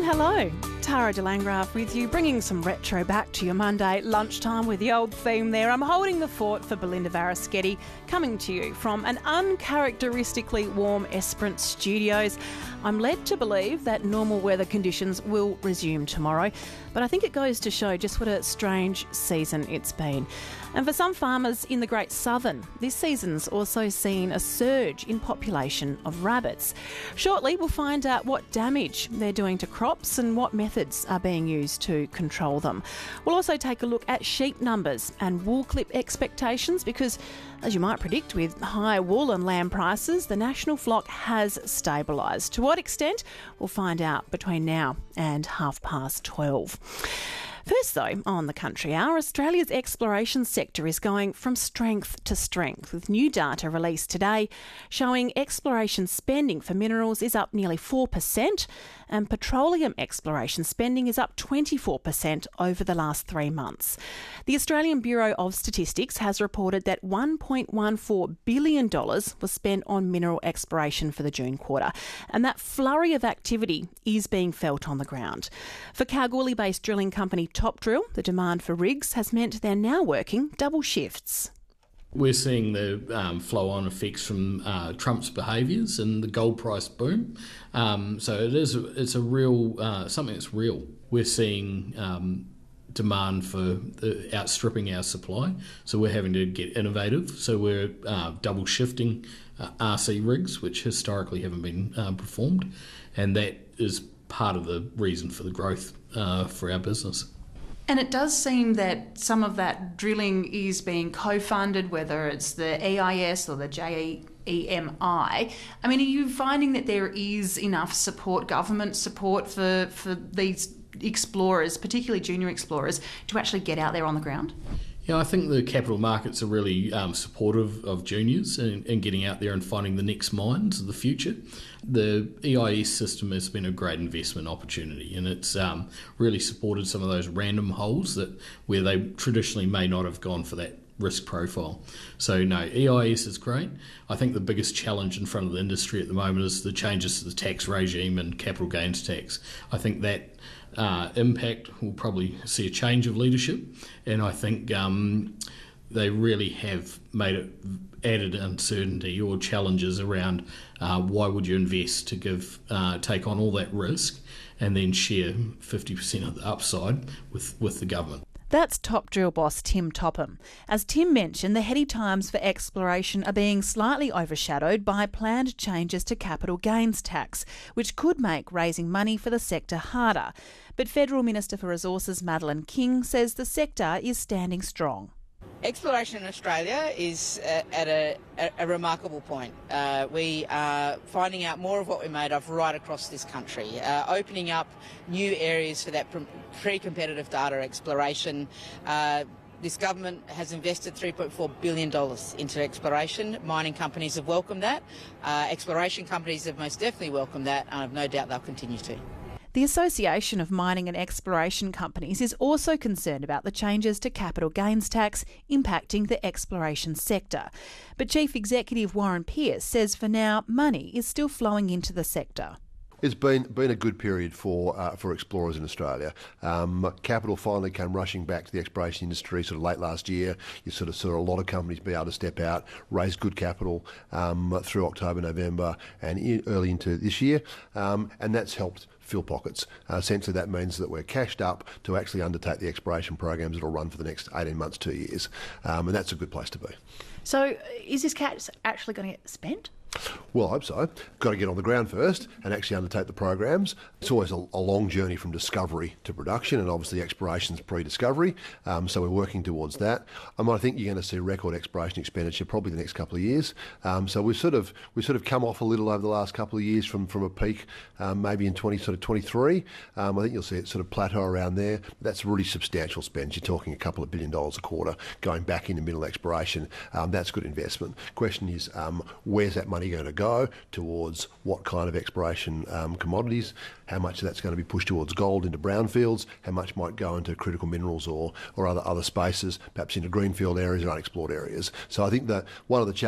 Hello, Tara de Landgraf with you, bringing some retro back to your Monday lunchtime with the old theme there. I'm holding the fort for Belinda Varaschetti, coming to you from an uncharacteristically warm Esperance Studios. I'm led to believe that normal weather conditions will resume tomorrow, but I think it goes to show just what a strange season it's been. And for some farmers in the Great Southern, this season's also seen a surge in population of rabbits. Shortly, we'll find out what damage they're doing to crops and what methods are being used to control them. We'll also take a look at sheep numbers and wool clip expectations because, as you might predict with high wool and lamb prices, the national flock has stabilised. To what extent? We'll find out between now and 12:30. First, though, on the Country Hour, Australia's exploration sector is going from strength to strength, with new data released today showing exploration spending for minerals is up nearly 4% and petroleum exploration spending is up 24% over the last 3 months. The Australian Bureau of Statistics has reported that $1.14 billion was spent on mineral exploration for the June quarter, and that flurry of activity is being felt on the ground. For Kalgoorlie-based drilling company Top Drill, the demand for rigs has meant they're now working double shifts. We're seeing the flow-on effects from Trump's behaviours and the gold price boom. So it's a real something that's real. We're seeing demand for outstripping our supply, so we're having to get innovative. So we're double shifting RC rigs, which historically haven't been performed, and that is part of the reason for the growth for our business. And it does seem that some of that drilling is being co-funded, whether it's the EIS or the JEMI. I mean, are you finding that there is enough support, government support for these explorers, particularly junior explorers, to actually get out there on the ground? Yeah, I think the capital markets are really supportive of juniors and getting out there and finding the next mines of the future. The EIS system has been a great investment opportunity, and it's really supported some of those random holes where they traditionally may not have gone for that risk profile. So no, EIS is great. I think the biggest challenge in front of the industry at the moment is the changes to the tax regime and capital gains tax. I think that impact will probably see a change of leadership, and I think they really have made it added uncertainty or challenges around why would you invest to take on all that risk and then share 50% of the upside with the government. That's Top Drill boss Tim Topham. As Tim mentioned, the heady times for exploration are being slightly overshadowed by planned changes to capital gains tax, which could make raising money for the sector harder. But Federal Minister for Resources Madeleine King says the sector is standing strong. Exploration in Australia is at a remarkable point. We are finding out more of what we're made of right across this country, opening up new areas for that pre-competitive data exploration. This government has invested $3.4 billion into exploration. Mining companies have welcomed that. Exploration companies have most definitely welcomed that, and I have no doubt they'll continue to. The Association of Mining and Exploration Companies is also concerned about the changes to capital gains tax impacting the exploration sector. But Chief Executive Warren Pearce says for now money is still flowing into the sector. It's been a good period for explorers in Australia. Capital finally came rushing back to the exploration industry sort of late last year. You sort of saw a lot of companies be able to step out, raise good capital through October, November and early into this year, and that's helped fill pockets. Essentially that means that we're cashed up to actually undertake the exploration programs that will run for the next 18 months, 2 years, and that's a good place to be. So is this cash actually going to get spent? Well, I hope so. Got to get on the ground first and actually undertake the programs. It's always a long journey from discovery to production, and obviously exploration's pre-discovery, so we're working towards that. I think you're going to see record exploration expenditure probably the next couple of years. So we've sort of come off a little over the last couple of years from a peak, maybe in 2023. I think you'll see it sort of plateau around there. That's really substantial spend. You're talking a couple of $1 billion a quarter going back into mineral exploration. That's good investment. Question is, where's that money going to go towards what kind of exploration commodities? How much of that's going to be pushed towards gold into brownfields? How much might go into critical minerals or other spaces, perhaps into greenfield areas or unexplored areas? So I think that one of the